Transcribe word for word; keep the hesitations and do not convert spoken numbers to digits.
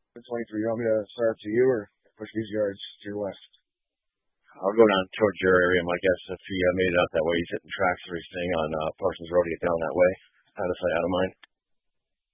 twenty-three. You want me to start to you or push these yards to your west? I'll go down towards your area. My guess if he uh, made it out that way, he's hitting tracks or he's staying on uh, Parsons Road to get down that way. Out of sight, out of mind.